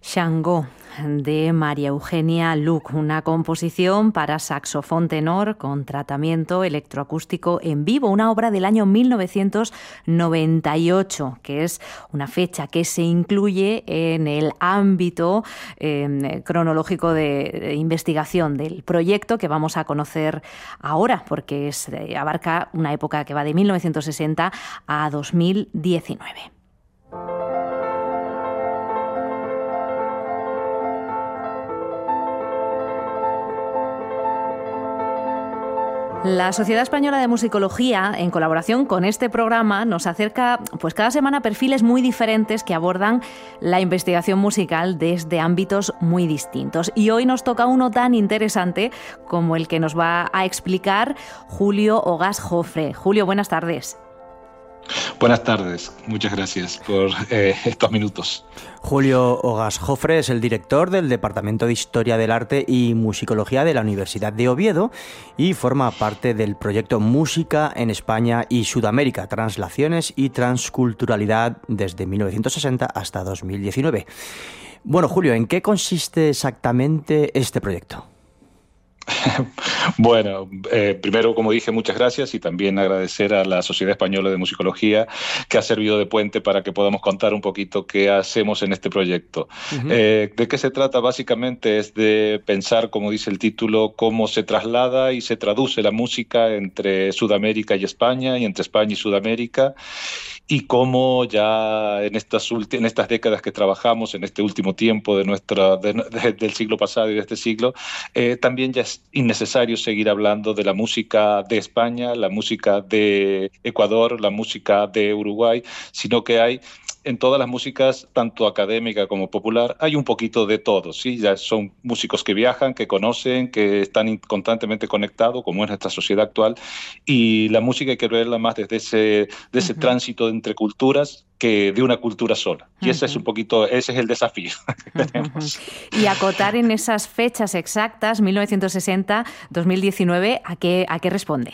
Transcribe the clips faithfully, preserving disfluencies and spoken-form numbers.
Shango, de María Eugenia Lluch, una composición para saxofón tenor con tratamiento electroacústico en vivo, una obra del año mil novecientos noventa y ocho, que es una fecha que se incluye en el ámbito eh, cronológico de, de investigación del proyecto que vamos a conocer ahora, porque es, eh, abarca una época que va de mil novecientos sesenta a dos mil diecinueve. La Sociedad Española de Musicología, en colaboración con este programa, nos acerca pues cada semana perfiles muy diferentes que abordan la investigación musical desde ámbitos muy distintos. Y hoy nos toca uno tan interesante como el que nos va a explicar Julio Ogás Jofre. Julio, buenas tardes. Buenas tardes, muchas gracias por eh, estos minutos. Julio Ogás Jofre es el director del Departamento de Historia del Arte y Musicología de la Universidad de Oviedo y forma parte del proyecto Música en España y Sudamérica, Translaciones y Transculturalidad desde mil novecientos sesenta hasta dos mil diecinueve. Bueno, Julio, ¿en qué consiste exactamente este proyecto? Bueno, eh, primero, como dije, muchas gracias y también agradecer a la Sociedad Española de Musicología que ha servido de puente para que podamos contar un poquito qué hacemos en este proyecto. Uh-huh. Eh, ¿De qué se trata? Básicamente es de pensar, como dice el título, cómo se traslada y se traduce la música entre Sudamérica y España y entre España y Sudamérica. Y cómo ya en estas, ulti- en estas décadas que trabajamos, en este último tiempo de nuestra, de, de, del siglo pasado y de este siglo, eh, también ya es innecesario seguir hablando de la música de España, la música de Ecuador, la música de Uruguay, sino que hay en todas las músicas, tanto académica como popular, hay un poquito de todo, ¿sí? Ya son músicos que viajan, que conocen, que están constantemente conectados, como es nuestra sociedad actual, y la música hay que verla más desde ese, de ese uh-huh. tránsito entre culturas que de una cultura sola. Y uh-huh. ese es un poquito, ese es el desafío que uh-huh. tenemos. Y acotar en esas fechas exactas, mil novecientos sesenta a dos mil diecinueve, ¿a qué, a qué responde?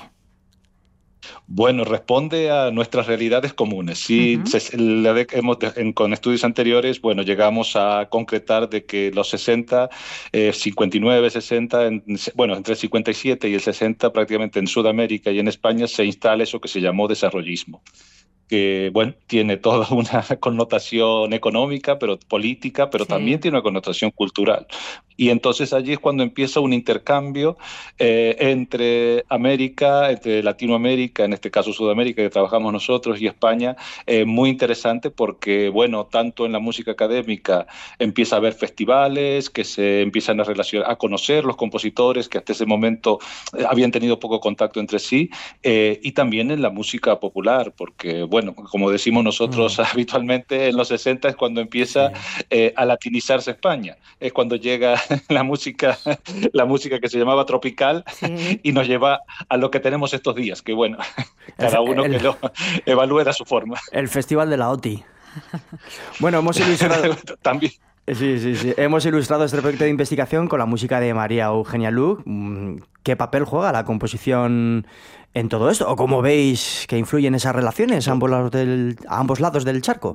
Bueno, responde a nuestras realidades comunes. Sí, uh-huh. se, la de, hemos, en, con estudios anteriores, bueno, llegamos a concretar de que los sesenta, eh, cincuenta y nueve, sesenta, en, bueno, entre el cincuenta y siete y el sesenta, prácticamente en Sudamérica y en España se instala eso que se llamó desarrollismo, que, bueno, tiene toda una connotación económica, pero política, pero sí. también tiene una connotación cultural. Y entonces allí es cuando empieza un intercambio eh, entre América, entre Latinoamérica, en este caso Sudamérica, que trabajamos nosotros, y España, eh, muy interesante porque, bueno, tanto en la música académica empieza a haber festivales que se empiezan a relacionar, a conocer los compositores que hasta ese momento eh, habían tenido poco contacto entre sí, eh, y también en la música popular, porque, bueno, como decimos nosotros mm. habitualmente, en los sesenta es cuando empieza sí. eh, a latinizarse España, es cuando llega la música, la música que se llamaba tropical sí. y nos lleva a lo que tenemos estos días, que bueno, cada uno el, que lo evalúe a su forma. El Festival de la O T I. Bueno, hemos ilustrado... También. Sí, sí, sí. Hemos ilustrado este proyecto de investigación con la música de María Eugenia Lluch. ¿Qué papel juega la composición en todo esto? ¿O cómo veis que influyen esas relaciones a ambos lados del, a ambos lados del charco?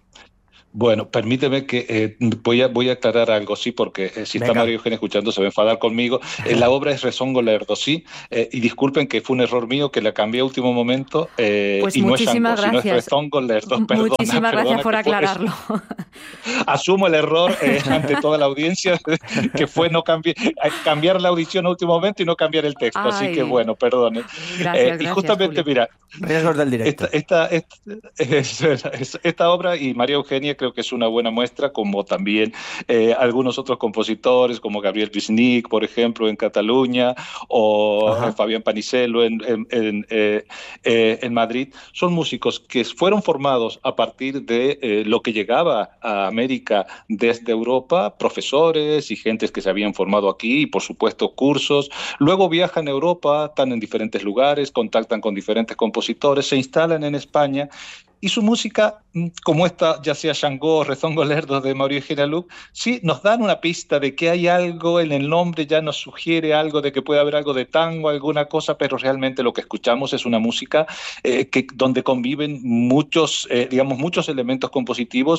Bueno, permíteme que eh, voy, a, voy a aclarar algo, sí, porque eh, si Venga. Está María Eugenia escuchando se va a enfadar conmigo. Eh, la obra es Rezongo Lerdo, sí, eh, y disculpen que fue un error mío que la cambié a último momento eh, pues y no es Shango, sino es Rezongo Lerdo. Perdona, muchísimas perdona, gracias por aclararlo. Fue, asumo el error eh, ante toda la audiencia, que fue no cambiar, cambiar la audición a último momento y no cambiar el texto, Ay. Así que bueno, perdone. Gracias, eh, gracias, y justamente, Julio. mira, riesgos del directo. Esta, esta, esta, esta, esta obra y María Eugenia creo que es una buena muestra, como también eh, algunos otros compositores, como Gabriel Wisnik, por ejemplo, en Cataluña, o Ajá. Fabián Paniselo en, en, en, eh, eh, en Madrid. Son músicos que fueron formados a partir de eh, lo que llegaba a América desde Europa, profesores y gentes que se habían formado aquí, y por supuesto cursos. Luego viajan a Europa, están en diferentes lugares, contactan con diferentes compositores, se instalan en España. Y su música, como esta, ya sea Shango, Rezongo Lerdo de María Eugenia Lluch, sí nos dan una pista de que hay algo en el nombre, ya nos sugiere algo de que puede haber algo de tango, alguna cosa, pero realmente lo que escuchamos es una música eh, que, donde conviven muchos, eh, digamos, muchos elementos compositivos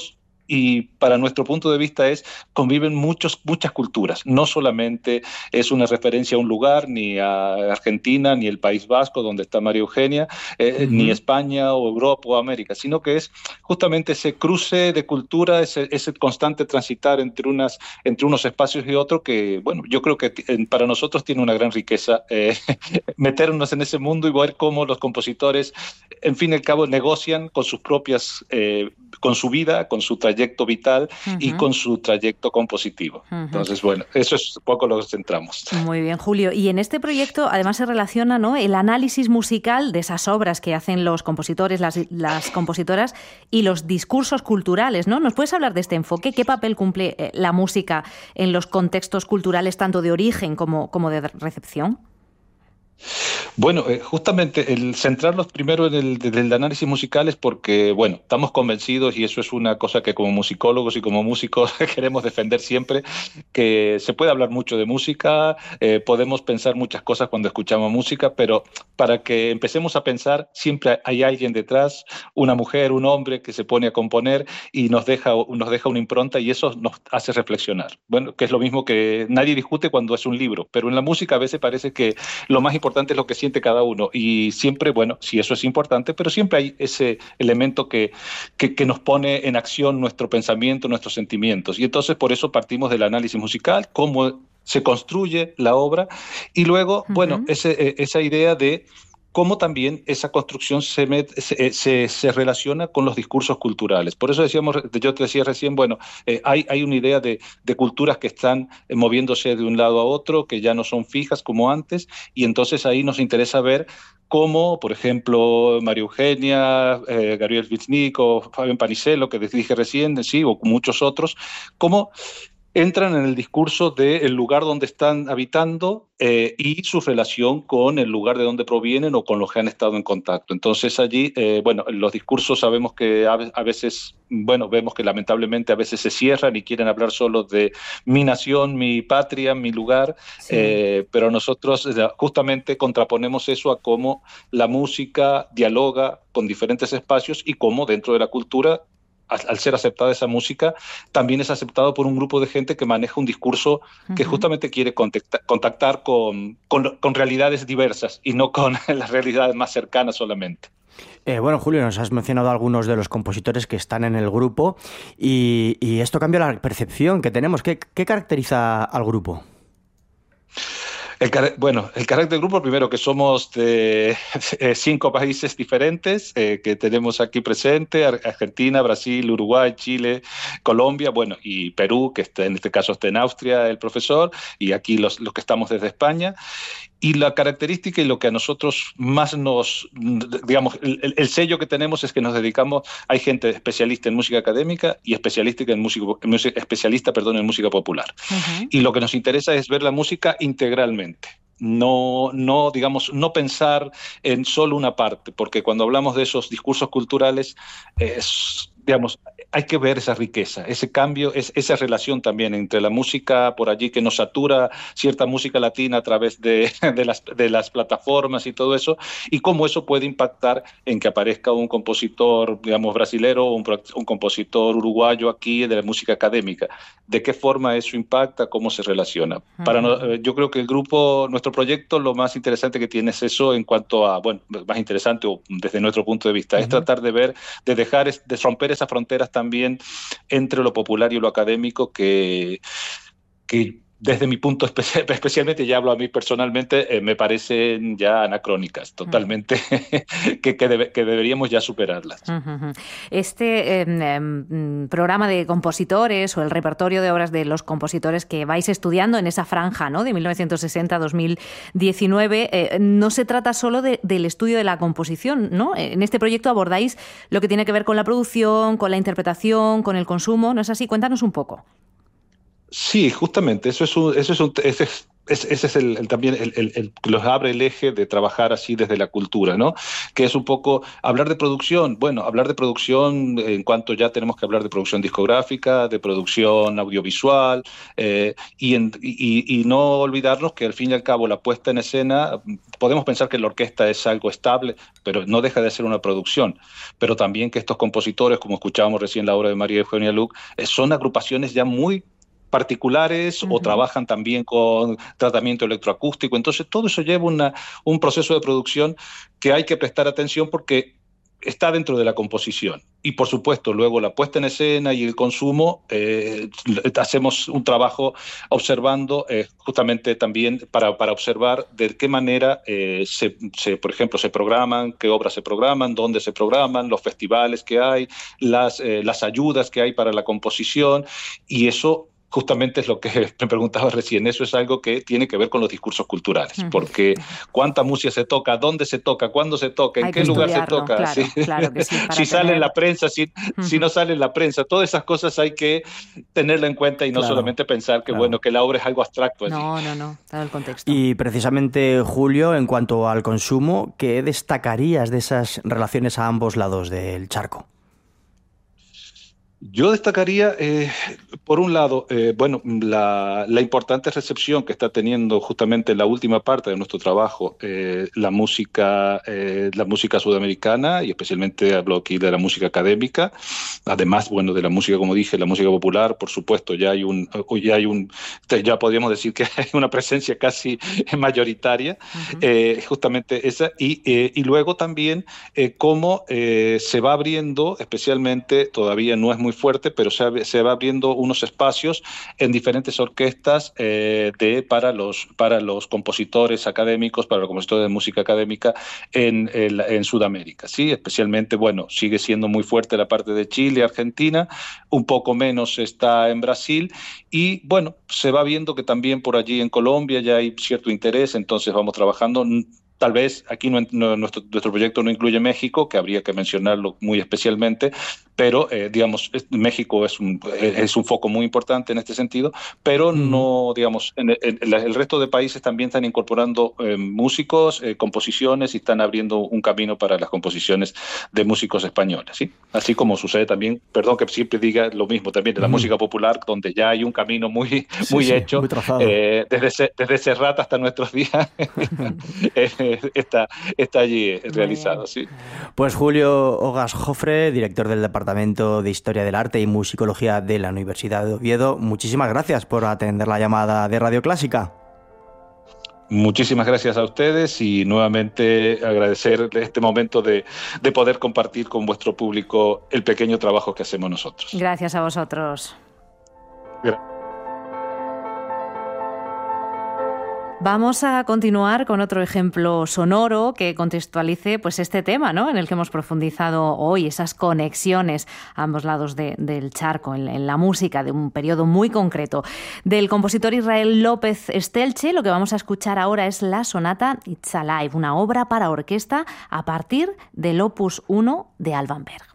y para nuestro punto de vista es, conviven muchos, muchas culturas, no solamente es una referencia a un lugar, ni a Argentina, ni el País Vasco, donde está María Eugenia, eh, uh-huh. ni España o Europa o América, sino que es justamente ese cruce de cultura, ese, ese constante transitar entre, unas, entre unos espacios y otros que, bueno, yo creo que t- para nosotros tiene una gran riqueza eh, meternos en ese mundo y ver cómo los compositores, en fin y al cabo, negocian con sus propias, eh, con su vida, con su trayecto vital uh-huh. y con su trayecto compositivo. Uh-huh. Entonces, bueno, eso es un poco lo que centramos. Muy bien, Julio. Y en este proyecto además se relaciona, ¿no?, el análisis musical de esas obras que hacen los compositores, las, las compositoras y los discursos culturales, ¿no? ¿Nos puedes hablar de este enfoque? ¿Qué papel cumple eh, la música en los contextos culturales, tanto de origen como, como de recepción? Bueno, eh, justamente el centrarlos primero en el, en el análisis musical es porque, bueno, estamos convencidos, y eso es una cosa que como musicólogos y como músicos queremos defender siempre, que se puede hablar mucho de música, eh, podemos pensar muchas cosas cuando escuchamos música, pero para que empecemos a pensar siempre hay alguien detrás, una mujer, un hombre que se pone a componer y nos deja, nos deja una impronta, y eso nos hace reflexionar. Bueno, que es lo mismo que nadie discute cuando es un libro, pero en la música a veces parece que lo más importante es lo que siente cada uno, y siempre, bueno, sí, eso es importante, pero siempre hay ese elemento que, que, que nos pone en acción nuestro pensamiento, nuestros sentimientos, y entonces por eso partimos del análisis musical, cómo se construye la obra, y luego, uh-huh. bueno, ese, esa idea de cómo también esa construcción se, met, se, se, se relaciona con los discursos culturales. Por eso decíamos, yo te decía recién, bueno, eh, hay, hay una idea de, de culturas que están eh, moviéndose de un lado a otro, que ya no son fijas como antes, y entonces ahí nos interesa ver cómo, por ejemplo, María Eugenia, eh, Gabriel Witznik o Fabián Paniselo, que les dije recién, sí, o muchos otros, cómo entran en el discurso del lugar donde están habitando eh, y su relación con el lugar de donde provienen o con los que han estado en contacto. Entonces allí, eh, bueno, los discursos sabemos que a, a veces, bueno, vemos que lamentablemente a veces se cierran y quieren hablar solo de mi nación, mi patria, mi lugar, sí. eh, pero nosotros justamente contraponemos eso a cómo la música dialoga con diferentes espacios y cómo dentro de la cultura, al ser aceptada esa música, también es aceptado por un grupo de gente que maneja un discurso uh-huh. que justamente quiere contactar, contactar con, con, con realidades diversas y no con las realidades más cercanas solamente. Eh, bueno, Julio, nos has mencionado algunos de los compositores que están en el grupo y, y esto cambia la percepción que tenemos. ¿Qué, qué caracteriza al grupo? El, bueno, el carácter del grupo, primero que somos de eh, cinco países diferentes eh, que tenemos aquí presente, Argentina, Brasil, Uruguay, Chile, Colombia, bueno, y Perú, que está, en este caso está en Austria el profesor, y aquí los, los que estamos desde España. Y la característica y lo que a nosotros más nos, digamos, el, el sello que tenemos es que nos dedicamos, hay gente especialista en música académica y especialista en música, especialista, perdón, en música popular. Uh-huh. Y lo que nos interesa es ver la música integralmente. No, no, digamos, no pensar en solo una parte, porque cuando hablamos de esos discursos culturales, es, digamos, hay que ver esa riqueza, ese cambio, es, esa relación también entre la música por allí que nos satura cierta música latina a través de, de, las, de las plataformas y todo eso, y cómo eso puede impactar en que aparezca un compositor, digamos, brasilero o un, un compositor uruguayo aquí de la música académica. ¿De qué forma eso impacta? ¿Cómo se relaciona? Uh-huh. Para no, yo creo que el grupo, nuestro proyecto, lo más interesante que tiene es eso en cuanto a, bueno, más interesante o desde nuestro punto de vista, uh-huh. es tratar de ver, de dejar, de romper esas fronteras también entre lo popular y lo académico que, que desde mi punto espe- especialmente, ya hablo a mí personalmente, eh, me parecen ya anacrónicas, totalmente, uh-huh. que, que, debe, que deberíamos ya superarlas. Uh-huh. Este eh, eh, programa de compositores o el repertorio de obras de los compositores que vais estudiando en esa franja, ¿no?, de mil novecientos sesenta a dos mil diecinueve, eh, no se trata solo de, del estudio de la composición, ¿no? En este proyecto abordáis lo que tiene que ver con la producción, con la interpretación, con el consumo, ¿no es así? Cuéntanos un poco. Sí, justamente, eso es un, eso es un, ese es Ese, ese es el, el también el, el, el que los abre el eje de trabajar así desde la cultura, ¿no? Que es un poco hablar de producción. Bueno, hablar de producción en cuanto ya tenemos que hablar de producción discográfica, de producción audiovisual, eh, y, en, y, y no olvidarnos que al fin y al cabo la puesta en escena, podemos pensar que la orquesta es algo estable, pero no deja de ser una producción. Pero también que estos compositores, como escuchábamos recién la obra de María Eugenia Luc, eh, son agrupaciones ya muy particulares, uh-huh. o trabajan también con tratamiento electroacústico. Entonces, todo eso lleva una, un proceso de producción que hay que prestar atención porque está dentro de la composición. Y, por supuesto, luego la puesta en escena y el consumo, eh, hacemos un trabajo observando, eh, justamente también para, para observar de qué manera, eh, se, se, por ejemplo, se programan, qué obras se programan, dónde se programan, los festivales que hay, las, eh, las ayudas que hay para la composición, y eso justamente es lo que me preguntaba recién. Eso es algo que tiene que ver con los discursos culturales, uh-huh. porque cuánta música se toca, dónde se toca, cuándo se toca, en Hay qué lugar se toca, claro, ¿sí? Claro que sí, si tener... sale en la prensa, si, uh-huh. si no sale en la prensa, todas esas cosas hay que tenerla en cuenta y no claro, solamente pensar que, claro. bueno, que la obra es algo abstracto. Allí. No, no, no, todo el contexto. Y precisamente, Julio, en cuanto al consumo, ¿qué destacarías de esas relaciones a ambos lados del charco? Yo destacaría, eh, por un lado, eh, bueno, la, la importante recepción que está teniendo justamente la última parte de nuestro trabajo, eh, la música, eh, la música sudamericana, y especialmente hablo aquí de la música académica, además, bueno, de la música, como dije, la música popular, por supuesto, ya hay un, ya hay un, ya podríamos decir que hay una presencia casi mayoritaria, uh-huh. eh, justamente esa, y, eh, y luego también eh, cómo eh, se va abriendo, especialmente, todavía no es muy fuerte, pero se, se va abriendo unos espacios en diferentes orquestas eh, de, para, los, para los compositores académicos, para los compositores de música académica en, en, en Sudamérica, ¿sí? Especialmente, bueno, sigue siendo muy fuerte la parte de Chile, Argentina, un poco menos está en Brasil, y bueno, se va viendo que también por allí en Colombia ya hay cierto interés, entonces vamos trabajando. Tal vez aquí no, no, nuestro, nuestro proyecto no incluye México, que habría que mencionarlo muy especialmente, pero eh, digamos, México es un, es un foco muy importante en este sentido, pero mm. no, digamos, en, en, en el resto de países también están incorporando eh, músicos, eh, composiciones, y están abriendo un camino para las composiciones de músicos españoles, ¿sí? Así como sucede también, perdón que siempre diga lo mismo, también de la mm. música popular, donde ya hay un camino muy, sí, muy sí, hecho, muy eh, desde, desde Serrat hasta nuestros días, está, está allí realizado, sí. Pues Julio Ogas Jofre, director del Departamento de Historia del Arte y Musicología de la Universidad de Oviedo, muchísimas gracias por atender la llamada de Radio Clásica. Muchísimas gracias a ustedes y nuevamente agradecer este momento de, de poder compartir con vuestro público el pequeño trabajo que hacemos nosotros. Gracias a vosotros. Gracias. Vamos a continuar con otro ejemplo sonoro que contextualice pues este tema, ¿no?, en el que hemos profundizado hoy, esas conexiones a ambos lados de, del charco, en, en la música de un periodo muy concreto. Del compositor Israel López Estelche, lo que vamos a escuchar ahora es la sonata It's Alive, una obra para orquesta a partir del Opus uno de Alban Berg.